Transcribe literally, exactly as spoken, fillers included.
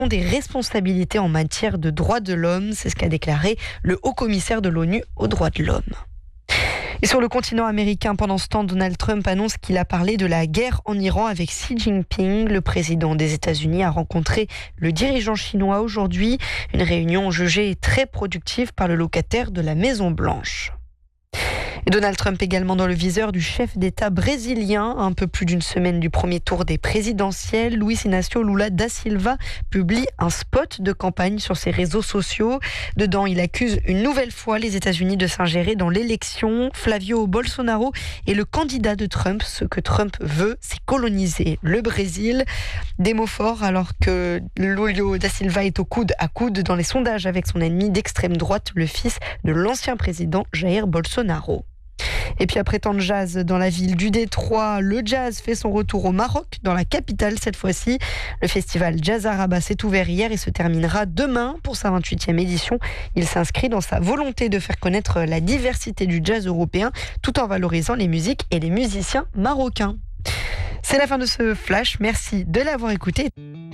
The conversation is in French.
des responsabilités en matière de droits de l'homme. C'est ce qu'a déclaré le haut-commissaire de l'ONU aux droits de l'homme. Et sur le continent américain, pendant ce temps, Donald Trump annonce qu'il a parlé de la guerre en Iran avec Xi Jinping. Le président des États-Unis a rencontré le dirigeant chinois aujourd'hui. Une réunion jugée très productive par le locataire de la Maison-Blanche. Et Donald Trump également dans le viseur du chef d'État brésilien. Un peu plus d'une semaine du premier tour des présidentielles, Luiz Inácio Lula da Silva publie un spot de campagne sur ses réseaux sociaux. Dedans, il accuse une nouvelle fois les États-Unis de s'ingérer dans l'élection. Flavio Bolsonaro est le candidat de Trump. Ce que Trump veut, c'est coloniser le Brésil. Des mots forts alors que Lula da Silva est au coude à coude dans les sondages avec son ennemi d'extrême droite, le fils de l'ancien président Jair Bolsonaro. Et puis après tant de jazz dans la ville du Détroit, le jazz fait son retour au Maroc, dans la capitale cette fois-ci. Le festival Jazz Arabat s'est ouvert hier et se terminera demain pour sa vingt-huitième édition. Il s'inscrit dans sa volonté de faire connaître la diversité du jazz européen tout en valorisant les musiques et les musiciens marocains. C'est la fin de ce flash, merci de l'avoir écouté.